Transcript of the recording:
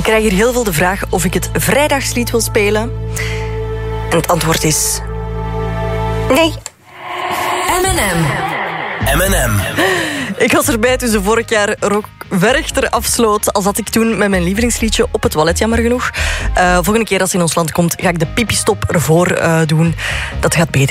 Ik krijg hier heel veel de vraag of ik het vrijdagslied wil spelen. En het antwoord is... nee. M&M. Ik was erbij toen ze vorig jaar Rock Werchter afsloot. Als dat ik toen met mijn lievelingsliedje op het toilet, jammer genoeg. Volgende keer als ze in ons land komt, ga ik de pipi-stop ervoor doen. Dat gaat beter.